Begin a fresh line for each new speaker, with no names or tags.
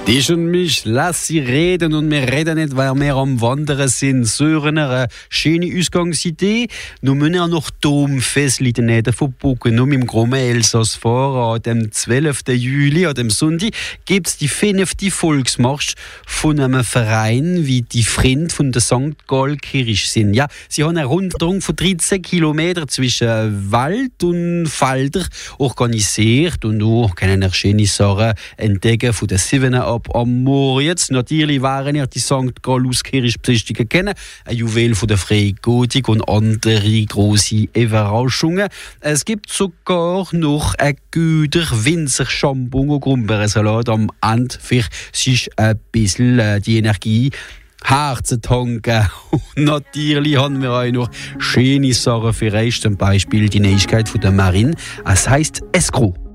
Dich und mich, lass sie reden und wir reden nicht, weil wir am Wandern sind. So eine schöne Ausgangsidee. Nur müssen wir noch Domfest in der Nähe von Bucken, nur mit dem Großen Elsass fahren. Am dem 12. Juli, an dem Sonntag, gibt es die 5. Volksmarsch von einem Verein, wie die Freunde von der St. Gall-Kirche sind. Ja, sie haben eine Rundung von 13 Kilometern zwischen Wald und Felder organisiert und auch können wir schöne Sachen entdecken von den 7 ab am Moritz. Natürlich waren ja die St. Gallus-Kirche besichtigen können, ein Juwel von der Freigotik und andere grosse Überraschungen. Es gibt sogar noch ein guter Winzer-Chambon und Grumbeersalat am Ende, für sich ein bisschen die Energie Herzen tanken. Und natürlich haben wir auch noch schöne Sachen für euch, zum Beispiel die Neuigkeit von der Marine. Es heisst Escroc.